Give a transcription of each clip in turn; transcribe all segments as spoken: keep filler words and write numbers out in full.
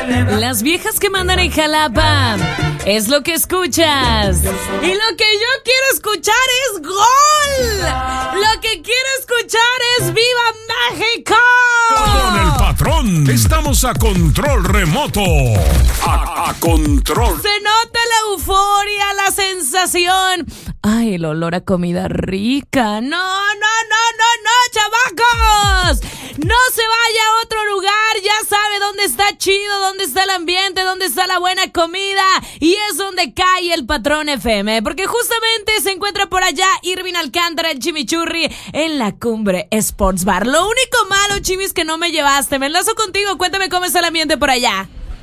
Las viejas que mandan en Jalapa es lo que escuchas. Y lo que yo quiero escuchar es gol. Lo que quiero escuchar es ¡Viva México! Con el patrón estamos a control remoto. A, a control. Se nota la euforia, la sensación. Ay, el olor a comida rica. No, no, no, no, no, chavacos. No se vaya a otro lugar. Ya sabe dónde está chido, dónde está el ambiente, dónde está la buena comida. Y es donde cae el Patrón F M. Porque justamente se encuentra por allá Irving Alcántara, el Chimichurri, en la Cumbre Sports Bar. Lo único malo, Chimi, es que no me llevaste. Me enlazo contigo. Cuéntame cómo está el ambiente por allá.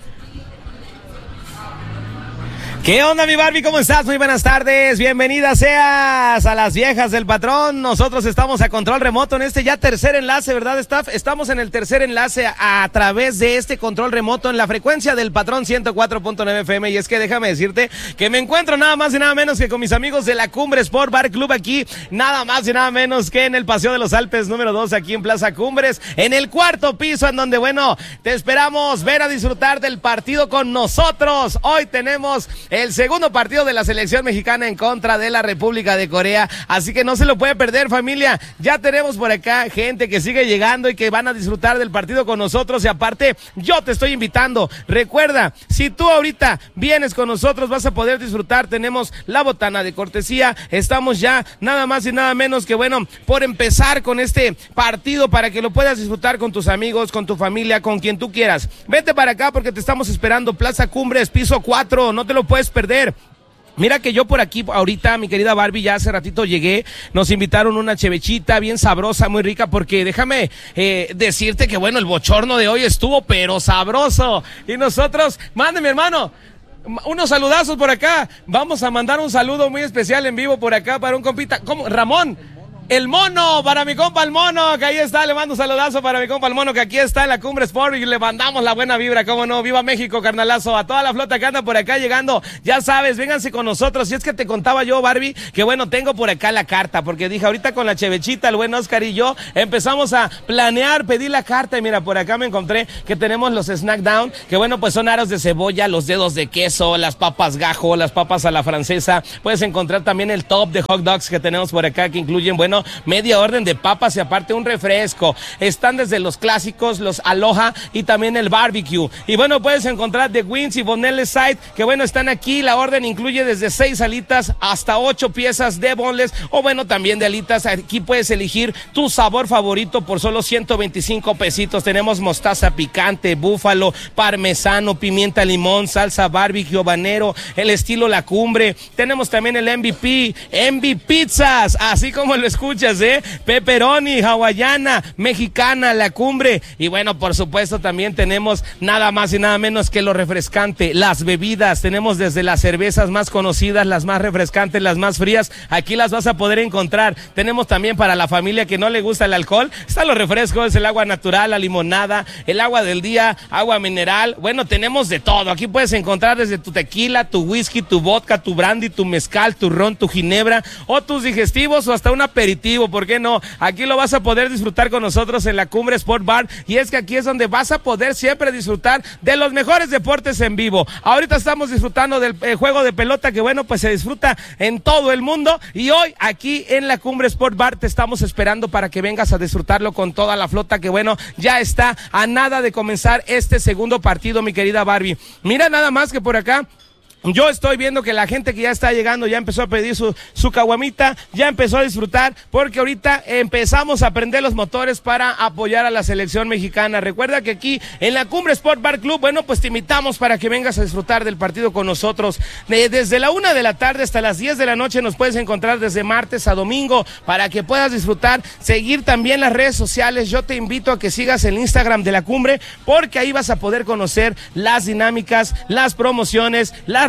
¿Qué onda, mi Barbie? ¿Cómo estás? Muy buenas tardes. Bienvenida seas a las viejas del patrón. Nosotros estamos a control remoto en este ya tercer enlace, ¿verdad, staff? Estamos en el tercer enlace a, a través de este control remoto en la frecuencia del patrón ciento cuatro punto nueve F M. Y es que déjame decirte que me encuentro nada más y nada menos que con mis amigos de la Cumbre Sport Bar Club aquí, nada más y nada menos que en el Paseo de los Alpes número dos, aquí en Plaza Cumbres, en el cuarto piso, en donde, bueno, te esperamos ver a disfrutar del partido con nosotros. Hoy tenemos el segundo partido de la selección mexicana en contra de la República de Corea, así que no se lo puede perder, familia. Ya tenemos por acá gente que sigue llegando y que van a disfrutar del partido con nosotros, y aparte yo te estoy invitando. Recuerda, si tú ahorita vienes con nosotros vas a poder disfrutar. Tenemos la botana de cortesía, estamos ya nada más y nada menos que, bueno, por empezar con este partido para que lo puedas disfrutar con tus amigos, con tu familia, con quien tú quieras. Vete para acá porque te estamos esperando. Plaza Cumbres, piso cuatro, no te lo puedes perder. Mira que yo por aquí ahorita, mi querida Barbie, ya hace ratito llegué, nos invitaron una chevechita bien sabrosa, muy rica, porque déjame eh, decirte que, bueno, el bochorno de hoy estuvo pero sabroso. Y nosotros, mande mi hermano, unos saludazos por acá. Vamos a mandar un saludo muy especial en vivo por acá para un compita, ¿cómo? Ramón. El mono, para mi compa el mono, que ahí está. Le mando un saludazo para mi compa el mono, que aquí está en la Cumbre Sport, y le mandamos la buena vibra, cómo no. Viva México, carnalazo. A toda la flota que anda por acá llegando, ya sabes, vénganse con nosotros. Y es que te contaba yo, Barbie, que bueno, tengo por acá la carta, porque dije, ahorita con la chevechita, el buen Oscar y yo empezamos a planear, pedí la carta, y mira, por acá me encontré que tenemos los snack down, que bueno, pues son aros de cebolla, los dedos de queso, las papas gajo, las papas a la francesa. Puedes encontrar también el top de hot dogs que tenemos por acá, que incluyen, bueno, media orden de papas y aparte un refresco. Están desde los clásicos, los Aloha y también el barbecue. Y bueno, puedes encontrar de wings y boneless side, que bueno, están aquí. La orden incluye desde seis alitas hasta ocho piezas de boneless, o bueno, también de alitas. Aquí puedes elegir tu sabor favorito por solo ciento veinticinco pesitos. Tenemos mostaza picante, búfalo, parmesano, pimienta limón, salsa barbecue, habanero, el estilo La Cumbre. Tenemos también el M V P, M V Pizzas, así como lo escuchas, ¿eh? Pepperoni, hawaiana, mexicana, La Cumbre. Y bueno, por supuesto también tenemos nada más y nada menos que lo refrescante, las bebidas. Tenemos desde las cervezas más conocidas, las más refrescantes, las más frías. Aquí las vas a poder encontrar. Tenemos también para la familia que no le gusta el alcohol, están los refrescos, el agua natural, la limonada, el agua del día, agua mineral. Bueno, tenemos de todo. Aquí puedes encontrar desde tu tequila, tu whisky, tu vodka, tu brandy, tu mezcal, tu ron, tu ginebra, o tus digestivos, o hasta un aperitivo, ¿por qué no? Aquí lo vas a poder disfrutar con nosotros en la Cumbre Sport Bar, y es que aquí es donde vas a poder siempre disfrutar de los mejores deportes en vivo. Ahorita estamos disfrutando del eh, juego de pelota, que bueno, pues se disfruta en todo el mundo, y hoy aquí en la Cumbre Sport Bar te estamos esperando para que vengas a disfrutarlo con toda la flota, que bueno, ya está a nada de comenzar este segundo partido, mi querida Barbie. Mira nada más que por acá yo estoy viendo que la gente que ya está llegando ya empezó a pedir su, su caguamita, ya empezó a disfrutar, porque ahorita empezamos a prender los motores para apoyar a la selección mexicana. Recuerda que aquí en la Cumbre Sport Bar Club, bueno, pues te invitamos para que vengas a disfrutar del partido con nosotros. De, desde la una de la tarde hasta las diez de la noche nos puedes encontrar desde martes a domingo para que puedas disfrutar, seguir también las redes sociales. Yo te invito a que sigas el Instagram de la Cumbre, porque ahí vas a poder conocer las dinámicas, las promociones, las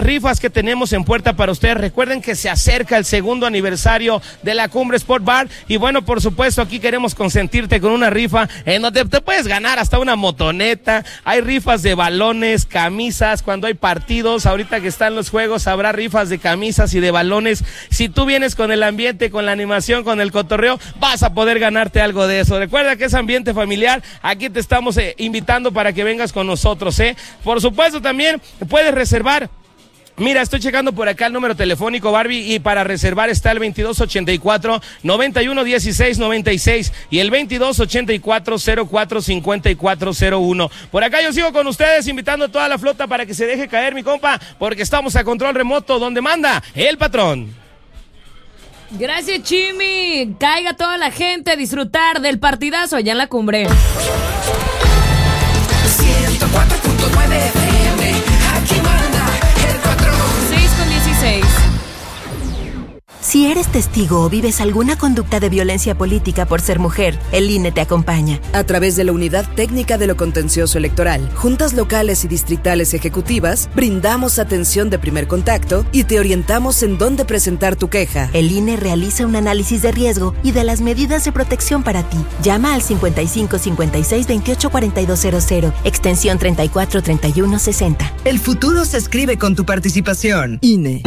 rifas que tenemos en puerta para ustedes. Recuerden que se acerca el segundo aniversario de la Cumbre Sport Bar y bueno, por supuesto, aquí queremos consentirte con una rifa en donde te puedes ganar hasta una motoneta. Hay rifas de balones, camisas, cuando hay partidos, ahorita que están los juegos habrá rifas de camisas y de balones. Si tú vienes con el ambiente, con la animación, con el cotorreo, vas a poder ganarte algo de eso. Recuerda que es ambiente familiar, aquí te estamos eh, invitando para que vengas con nosotros, ¿eh? Por supuesto, también puedes reservar. Mira, estoy checando por acá el número telefónico, Barbie, y para reservar está el veintidós ochenta y cuatro, noventa y uno dieciséis noventa y seis y el veintidós ochenta y cuatro, cero cuatro cincuenta y cuatro cero uno. Por acá yo sigo con ustedes invitando a toda la flota para que se deje caer, mi compa, porque estamos a control remoto donde manda el patrón. Gracias, Chimi. Caiga toda la gente a disfrutar del partidazo allá en la Cumbre. ciento cuatro punto nueve F M, aquí manda el patrón. seis con dieciséis. Si eres testigo o vives alguna conducta de violencia política por ser mujer, el I N E te acompaña. A través de la Unidad Técnica de lo Contencioso Electoral, juntas locales y distritales ejecutivas, brindamos atención de primer contacto y te orientamos en dónde presentar tu queja. El I N E realiza un análisis de riesgo y de las medidas de protección para ti. Llama al cincuenta y cinco cincuenta y seis veintiocho cuarenta y dos cero cero, extensión treinta y cuatro treinta y uno sesenta. El futuro se escribe con tu participación. I N E.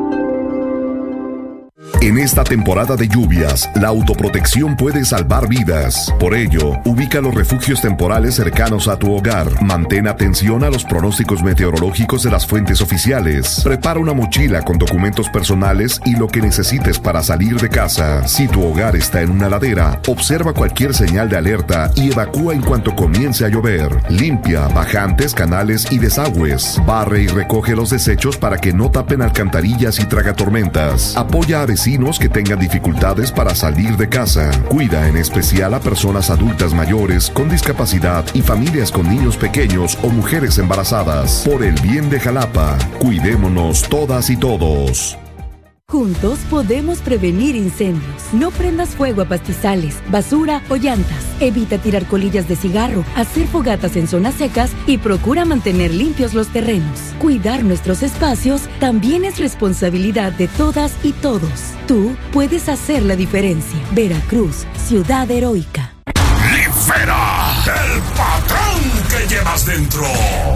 En esta temporada de lluvias, la autoprotección puede salvar vidas. Por ello, ubica los refugios temporales cercanos a tu hogar. Mantén atención a los pronósticos meteorológicos de las fuentes oficiales. Prepara una mochila con documentos personales y lo que necesites para salir de casa. Si tu hogar está en una ladera, observa cualquier señal de alerta y evacúa en cuanto comience a llover. Limpia bajantes, canales y desagües. Barre y recoge los desechos para que no tapen alcantarillas y tragatormentas. Apoya a vecinos que tengan dificultades para salir de casa. Cuida en especial a personas adultas mayores con discapacidad y familias con niños pequeños o mujeres embarazadas. Por el bien de Jalapa, cuidémonos todas y todos. Juntos podemos prevenir incendios. No prendas fuego a pastizales, basura o llantas. Evita tirar colillas de cigarro, hacer fogatas en zonas secas y procura mantener limpios los terrenos. Cuidar nuestros espacios también es responsabilidad de todas y todos. Tú puedes hacer la diferencia. Veracruz, ciudad heroica. ¡Libera el patrón que llevas dentro!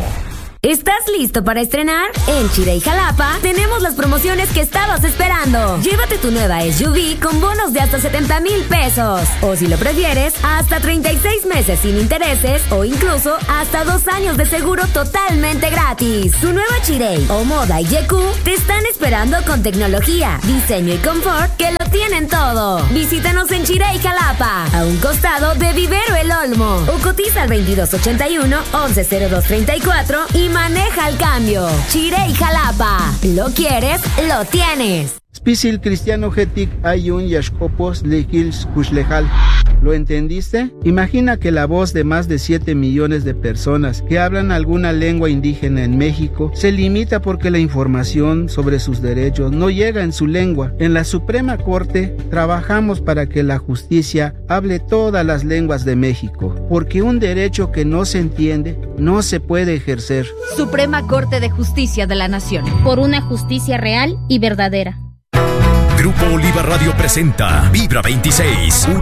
¿Estás listo para estrenar? En Chirey Jalapa tenemos las promociones que estabas esperando. Llévate tu nueva S U V con bonos de hasta setenta mil pesos. O si lo prefieres, hasta treinta y seis meses sin intereses o incluso hasta dos años de seguro totalmente gratis. Tu nueva Chirey o Moda y Y Q te están esperando con tecnología, diseño y confort que lo tienen todo. Visítanos en Chirey Jalapa, a un costado de Vivero El Olmo. O cotiza al veintidós ochenta y uno, once cero dos treinta y cuatro y maneja el cambio. Chirey Jalapa. ¿Lo quieres? Lo tienes. Spisil Cristiano Getik Ayun Yashkopos Lehils Kushlehal. ¿Lo entendiste? Imagina que la voz de más de siete millones de personas que hablan alguna lengua indígena en México se limita porque la información sobre sus derechos no llega en su lengua. En la Suprema Corte trabajamos para que la justicia hable todas las lenguas de México, porque un derecho que no se entiende no se puede ejercer. Suprema Corte de Justicia de la Nación. Por una justicia real y verdadera. Grupo Oliva Radio presenta Vibra veintiséis.